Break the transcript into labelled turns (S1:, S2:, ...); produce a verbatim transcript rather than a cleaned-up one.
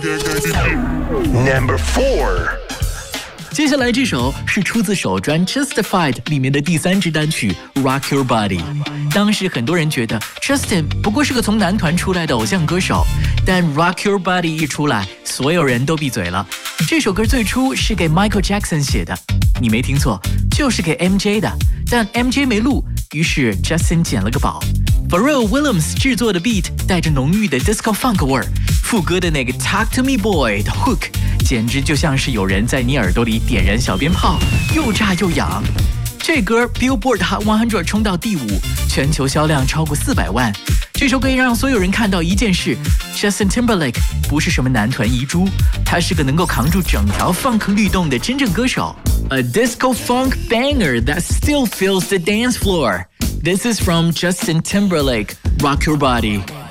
S1: Number four。
S2: 接下来这首是出自首专 Justified 里面的第三支单曲 Rock Your Body。 当时很多人觉得 Justin 不过是个从男团出来的偶像歌手，但 Rock Your Body 一出来，所有人都闭嘴了。这首歌最初是给 Michael Jackson 写的，你没听错，就是给 M J 的，但 M J 没录，于是 Justin 捡了个宝。Pharrell Williams 制作的 beat 带着浓郁的 disco funk 味儿，副歌的那个 Talk to me boy 的 hook 简直就像是有人在你耳朵里点燃小鞭炮，又炸又痒。这歌 Billboard Hot 一百冲到第五，全球销量超过四百万。这首歌让所有人看到一件事， Justin Timberlake 不是什么男团遗珠，他是个能够扛住整条 funk 律动的真正歌手。 A disco funk banger that still fills the dance floor. This is from Justin Timberlake, Rock Your Body.